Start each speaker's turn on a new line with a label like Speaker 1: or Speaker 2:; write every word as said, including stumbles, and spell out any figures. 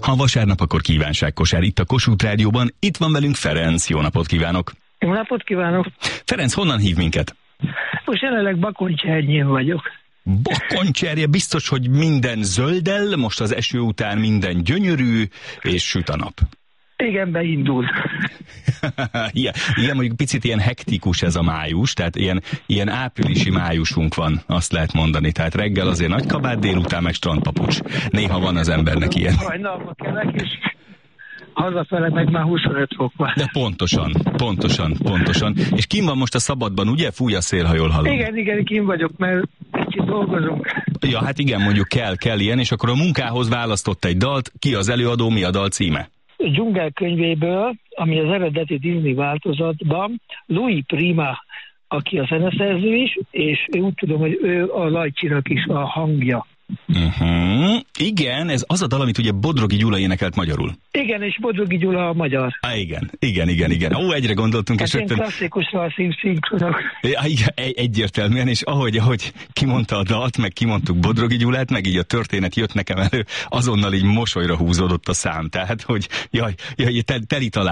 Speaker 1: Ha vasárnap, akkor kívánságkosár itt a Kossuth Rádióban. Itt van velünk Ferenc. Jó napot kívánok!
Speaker 2: Jó napot kívánok!
Speaker 1: Ferenc, honnan hív minket?
Speaker 2: Most jelenleg Bakoncshernyén vagyok.
Speaker 1: Bakoncsherje, biztos, hogy minden zöldel, most az eső után minden gyönyörű, és süt a nap.
Speaker 2: Igen, beindul.
Speaker 1: igen, igen, mondjuk picit ilyen hektikus ez a május, tehát ilyen, ilyen áprilisi májusunk van, azt lehet mondani. Tehát reggel azért nagy kabát, délután meg strandpapucs. Néha van az embernek ilyen.
Speaker 2: Hajnalba kelek, és hazafele meg már huszonöt fok van.
Speaker 1: De pontosan, pontosan, pontosan. És kim van most a szabadban, ugye? Fúj a szél, ha jól hallom.
Speaker 2: Igen, igen, kim vagyok, mert kicsit dolgozunk.
Speaker 1: Ja, hát igen, mondjuk kell, kell ilyen, és akkor a munkához választott egy dalt. Ki az előadó, mi a dal címe?
Speaker 2: Dzsungel könyvéből, ami az eredeti Disney változatban, Louis Prima, aki a zeneszerző is, és én úgy tudom, hogy ő a Lajcsinak is a hangja.
Speaker 1: Uh-huh. Igen, ez az a dal, amit ugye Bodrogi Gyula énekelt magyarul.
Speaker 2: Igen, és Bodrogi Gyula a magyar.
Speaker 1: Há, igen, igen, igen, igen. Ó, egyre gondoltunk.
Speaker 2: Hát
Speaker 1: és
Speaker 2: én
Speaker 1: rögtön...
Speaker 2: klasszikusra szinkronok.
Speaker 1: Ja, egy, egyértelműen, és ahogy, ahogy kimondta a dalt, meg kimondtuk Bodrogi Gyulát, meg így a történet jött nekem elő, azonnal így mosolyra húzódott a szám. Tehát, hogy jaj, jaj teli talán